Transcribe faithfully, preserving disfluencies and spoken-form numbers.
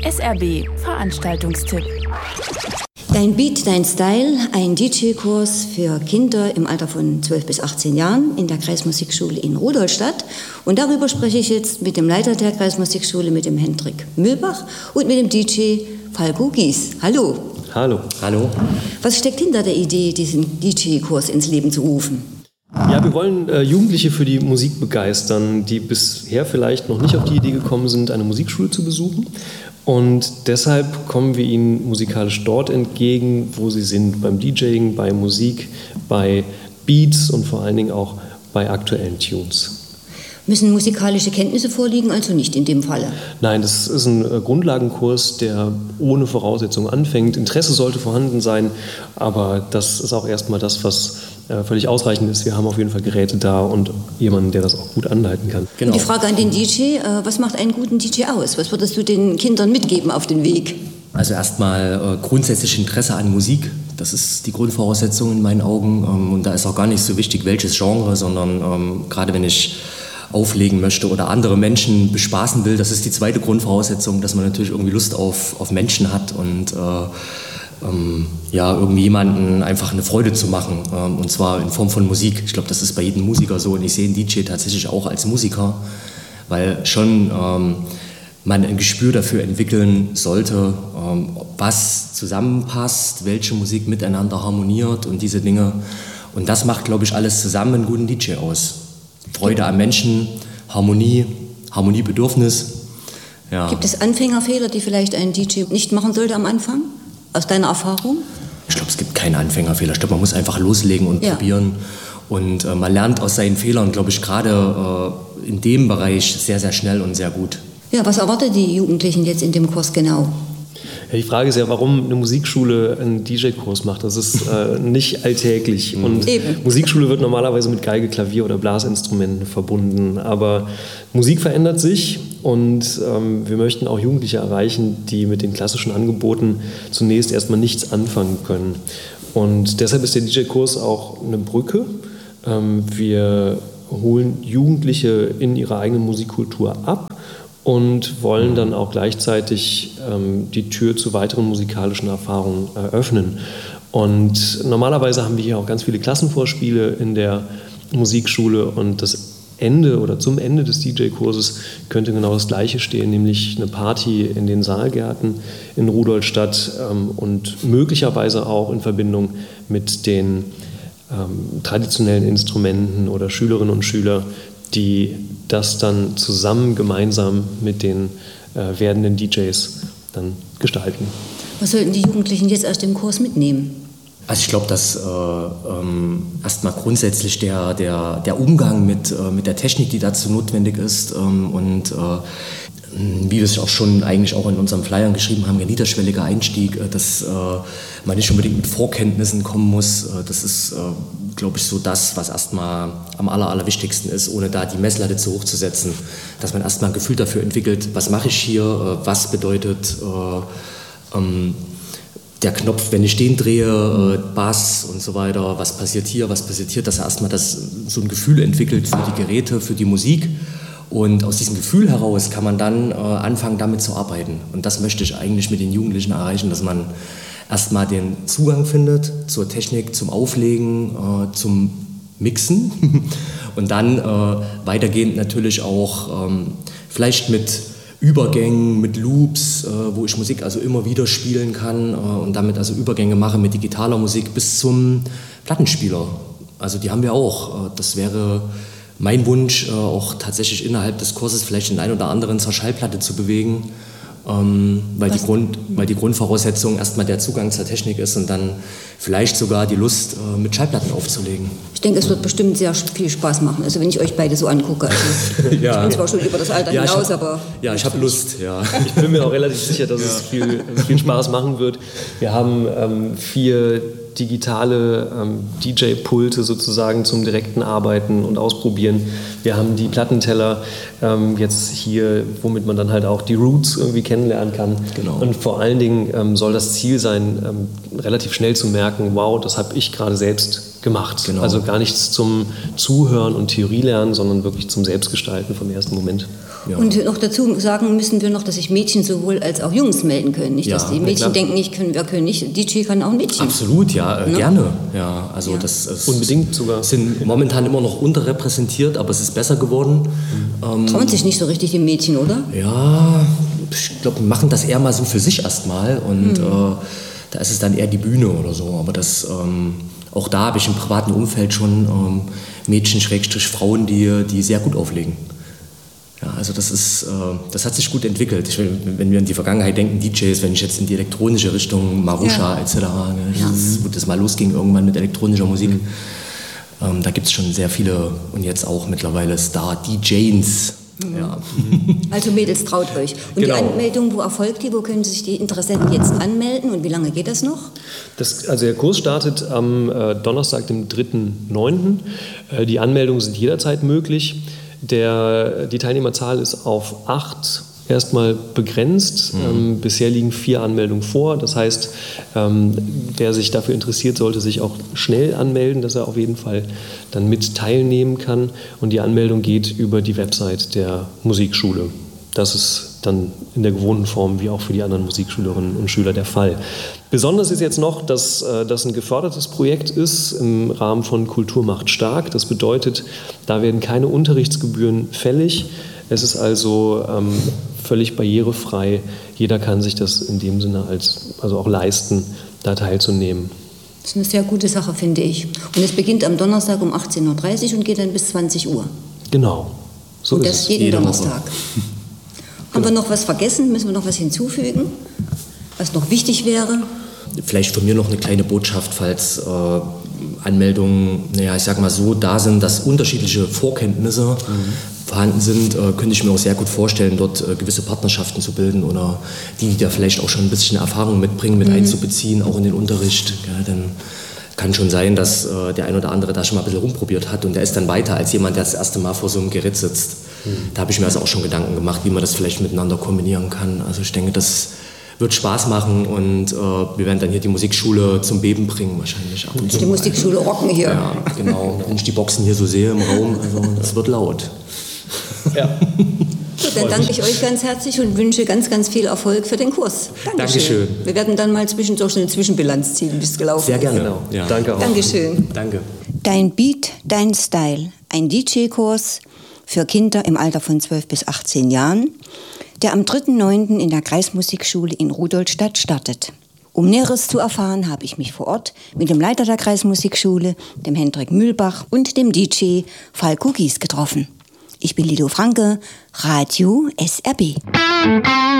S R B Veranstaltungstipp. Dein Beat, dein Style, ein D J-Kurs für Kinder im Alter von zwölf bis achtzehn Jahren in der Kreismusikschule in Rudolstadt. Und darüber spreche ich jetzt mit dem Leiter der Kreismusikschule, mit dem Hendrik Mühlbach und mit dem D J Falco Gies. Hallo. Hallo. Hallo. Was steckt hinter der Idee, diesen D J-Kurs ins Leben zu rufen? Ja, wir wollen äh, Jugendliche für die Musik begeistern, die bisher vielleicht noch nicht auf die Idee gekommen sind, eine Musikschule zu besuchen. Und deshalb kommen wir ihnen musikalisch dort entgegen, wo sie sind, beim DJing, bei Musik, bei Beats und vor allen Dingen auch bei aktuellen Tunes. Müssen musikalische Kenntnisse vorliegen, also nicht in dem Falle? Nein, das ist ein äh, Grundlagenkurs, der ohne Voraussetzungen anfängt. Interesse sollte vorhanden sein, aber das ist auch erstmal das, was äh, völlig ausreichend ist. Wir haben auf jeden Fall Geräte da und jemanden, der das auch gut anleiten kann. Genau. Und die Frage an den D J, äh, was macht einen guten D J aus? Was würdest du den Kindern mitgeben auf den Weg? Also erstmal äh, grundsätzlich Interesse an Musik. Das ist die Grundvoraussetzung in meinen Augen. Ähm, und da ist auch gar nicht so wichtig, welches Genre, sondern ähm, gerade wenn ich auflegen möchte oder andere Menschen bespaßen will, das ist die zweite Grundvoraussetzung, dass man natürlich irgendwie Lust auf, auf Menschen hat und äh, ähm, ja, irgendwie jemanden einfach eine Freude zu machen, ähm, und zwar in Form von Musik. Ich glaube, das ist bei jedem Musiker so und ich sehe den D J tatsächlich auch als Musiker, weil schon ähm, man ein Gespür dafür entwickeln sollte, ähm, was zusammenpasst, welche Musik miteinander harmoniert und diese Dinge. Und das macht, glaube ich, alles zusammen einen guten D J aus. Freude am Menschen, Harmonie, Harmoniebedürfnis. Ja. Gibt es Anfängerfehler, die vielleicht ein D J nicht machen sollte am Anfang, aus deiner Erfahrung? Ich glaube, es gibt keine Anfängerfehler. Ich glaube, man muss einfach loslegen und ja. probieren. Und äh, man lernt aus seinen Fehlern, glaube ich, gerade äh, in dem Bereich sehr, sehr schnell und sehr gut. Ja, was erwartet die Jugendlichen jetzt in dem Kurs genau? Ja, die Frage ist ja, warum eine Musikschule einen D J-Kurs macht. Das ist äh, nicht alltäglich. Und Eben. Musikschule wird normalerweise mit Geige, Klavier oder Blasinstrumenten verbunden. Aber Musik verändert sich und ähm, wir möchten auch Jugendliche erreichen, die mit den klassischen Angeboten zunächst erstmal nichts anfangen können. Und deshalb ist der D J-Kurs auch eine Brücke. Ähm, wir holen Jugendliche in ihrer eigenen Musikkultur ab und wollen dann auch gleichzeitig ähm, die Tür zu weiteren musikalischen Erfahrungen eröffnen. Und normalerweise haben wir hier auch ganz viele Klassenvorspiele in der Musikschule und das Ende oder zum Ende des D J-Kurses könnte genau das Gleiche stehen, nämlich eine Party in den Saalgärten in Rudolstadt ähm, und möglicherweise auch in Verbindung mit den ähm, traditionellen Instrumenten oder Schülerinnen und Schüler, die das dann zusammen, gemeinsam mit den äh, werdenden D Js dann gestalten. Was sollten die Jugendlichen jetzt aus dem Kurs mitnehmen? Also ich glaube, dass äh, ähm, erstmal grundsätzlich der, der, der Umgang mit, äh, mit der Technik, die dazu notwendig ist ähm, und äh, wie wir es auch schon eigentlich auch in unserem Flyer geschrieben haben, ein niederschwelliger Einstieg, äh, dass äh, man nicht unbedingt mit Vorkenntnissen kommen muss. Äh, das ist, äh, glaube ich, so das, was erstmal am aller, allerwichtigsten ist, ohne da die Messlatte zu hoch zu setzen. Dass man erstmal ein Gefühl dafür entwickelt, was mache ich hier, äh, was bedeutet äh, ähm, der Knopf, wenn ich den drehe, äh, Bass und so weiter, was passiert hier, was passiert hier, dass er erstmal das, so ein Gefühl entwickelt für die Geräte, für die Musik. Und aus diesem Gefühl heraus kann man dann äh, anfangen, damit zu arbeiten. Und das möchte ich eigentlich mit den Jugendlichen erreichen, dass man erstmal den Zugang findet zur Technik, zum Auflegen, äh, zum Mixen und dann äh, weitergehend natürlich auch ähm, vielleicht mit Übergängen, mit Loops, äh, wo ich Musik also immer wieder spielen kann äh, und damit also Übergänge mache mit digitaler Musik bis zum Plattenspieler. Also die haben wir auch. Äh, das wäre mein Wunsch, äh, auch tatsächlich innerhalb des Kurses vielleicht den einen oder anderen zur Schallplatte zu bewegen, ähm, weil, die Grund, weil die Grundvoraussetzung erstmal der Zugang zur Technik ist und dann vielleicht sogar die Lust, äh, mit Schallplatten aufzulegen. Ich denke, es wird bestimmt sehr viel Spaß machen, also wenn ich euch beide so angucke. Also ja. Ich bin zwar schon über das Alter ja, hinaus, hab, aber... Ja, ich habe Lust, ja. Ich bin mir auch relativ sicher, dass ja. es viel, viel Spaß machen wird. Wir haben ähm, vier digitale ähm, D J-Pulte sozusagen zum direkten Arbeiten und Ausprobieren. Wir haben die Plattenteller ähm, jetzt hier, womit man dann halt auch die Roots irgendwie kennenlernen kann. Genau. Und vor allen Dingen ähm, soll das Ziel sein, ähm, relativ schnell zu merken, wow, das habe ich gerade selbst gemacht. Genau. Also gar nichts zum Zuhören und Theorie lernen, sondern wirklich zum Selbstgestalten vom ersten Moment. Ja. Und noch dazu sagen müssen wir noch, dass sich Mädchen sowohl als auch Jungs melden können. Nicht, Ja, dass die ja, Mädchen klar. denken, ich können, wir können nicht, D J kann auch ein Mädchen. Absolut, ja, äh, Ne? gerne. Ja, also Ja. das ist Unbedingt sogar. sind momentan immer noch unterrepräsentiert, aber es ist besser geworden. Ähm, Trauen sich nicht so richtig die Mädchen, oder? ja, ich glaube, wir machen das eher mal so für sich erstmal und Mhm. äh, da ist es dann eher die Bühne oder so. Aber das, ähm, auch da habe ich im privaten Umfeld schon ähm, Mädchen, Schrägstrich Frauen, die, die sehr gut auflegen. Ja, also das ist, äh, das hat sich gut entwickelt. Ich, wenn wir an die Vergangenheit denken, D Js, wenn ich jetzt in die elektronische Richtung, Marusha Ja. et cetera, ne, das, wo das mal losging irgendwann mit elektronischer Musik, ähm, da gibt es schon sehr viele und jetzt auch mittlerweile Star-D Js. Ja. Also Mädels, traut euch. Und Genau. die Anmeldung, wo erfolgt die? Wo können sich die Interessenten jetzt anmelden und wie lange geht das noch? Das, also der Kurs startet am äh, Donnerstag, dem dritten neunten Äh, die Anmeldungen sind jederzeit möglich. Der, die Teilnehmerzahl ist auf acht erstmal begrenzt. Mhm. Ähm, bisher liegen vier Anmeldungen vor. Das heißt, ähm, wer sich dafür interessiert, sollte sich auch schnell anmelden, dass er auf jeden Fall dann mit teilnehmen kann. Und die Anmeldung geht über die Website der Musikschule. Das ist dann in der gewohnten Form wie auch für die anderen Musikschülerinnen und Schüler der Fall. Besonders ist jetzt noch, dass äh, das ein gefördertes Projekt ist im Rahmen von Kultur macht stark. Das bedeutet, da werden keine Unterrichtsgebühren fällig. Es ist also ähm, völlig barrierefrei. Jeder kann sich das in dem Sinne als, also auch leisten, da teilzunehmen. Das ist eine sehr gute Sache, finde ich. Und es beginnt am Donnerstag um achtzehn Uhr dreißig und geht dann bis zwanzig Uhr. Genau, so Und ist das es. jeden Jede Donnerstag. Haben wir noch was vergessen? Müssen wir noch was hinzufügen? Was noch wichtig wäre? Vielleicht von mir noch eine kleine Botschaft, falls äh, Anmeldungen, naja, ich sag mal so, da sind, dass unterschiedliche Vorkenntnisse mhm. vorhanden sind, äh, könnte ich mir auch sehr gut vorstellen, dort äh, gewisse Partnerschaften zu bilden oder die, die da vielleicht auch schon ein bisschen Erfahrung mitbringen, mit mhm. einzubeziehen, auch in den Unterricht. Ja, dann kann schon sein, dass äh, der ein oder andere da schon mal ein bisschen rumprobiert hat und der ist dann weiter als jemand, der das erste Mal vor so einem Gerät sitzt. Mhm. Da habe ich mir also auch schon Gedanken gemacht, wie man das vielleicht miteinander kombinieren kann. Also ich denke, das wird Spaß machen und äh, wir werden dann hier die Musikschule zum Beben bringen wahrscheinlich ab und zu. Die Musikschule rocken hier. Ja, genau. Wenn ich die Boxen hier so sehe im Raum, also es wird laut. Ja. Dann danke ich euch ganz herzlich und wünsche ganz, ganz viel Erfolg für den Kurs. Dankeschön. Dankeschön. Wir werden dann mal zwischendurch eine Zwischenbilanz ziehen, wie es gelaufen Sehr ist. gerne. Genau. Ja. Danke auch. Dankeschön. Danke. Dein Beat, dein Style. Ein D J-Kurs für Kinder im Alter von zwölf bis achtzehn Jahren, der am dritten neunten in der Kreismusikschule in Rudolstadt startet. Um Näheres zu erfahren, habe ich mich vor Ort mit dem Leiter der Kreismusikschule, dem Hendrik Mühlbach und dem D J Falco Gies getroffen. Ich bin Lido Franke, Radio S R B.